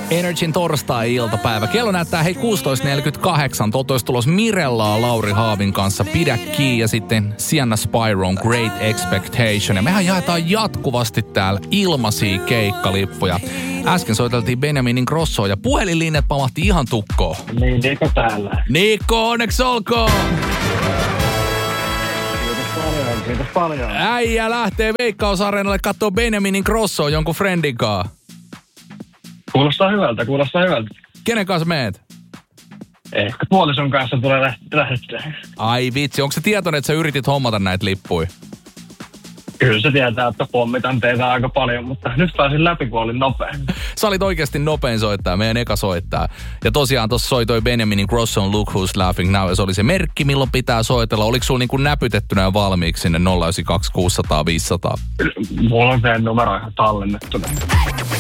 Energyn torstai-iltapäivä. Kello näyttää 16.48. Totois tulos Mirellaa Lauri Haavin kanssa Pidä kiinni ja sitten Sienna Spyron Great Expectation. Ja mehän jaetaan jatkuvasti täällä ilmaisia keikkalippuja. Äsken soiteltiin Benjamin Ingrossoa ja puhelinlinjat pamahti ihan tukkoon. Niin, Niko täällä. Niko, onneksi olkoon! Kiitos paljon. Äijä lähtee Veikkaus-areenalle kattoo Benjamin Ingrossoa jonkun friendin kaa. Kuulostaa hyvältä. Kenen kanssa meet? Ehkä puolison kanssa tulee lähdettyä. Ai vitsi, onko se tietoinen, että sä yritit hommata näitä lippuja? Kyllä se tietää, että pommitan teitä aika paljon, mutta nyt pääsin läpi, kun olin nopein. Sä olit oikeasti nopein soittaja, meidän eka soittaa. Ja tosiaan tossa soitoi Benjamin Ingrosson Look Who's Laughing Now, ja se oli se merkki, milloin pitää soitella. Oliko sulla niin kuin näpytettynä jo valmiiksi sinne 092 600 500? Mulla on teidän numero ihan tallennettuna.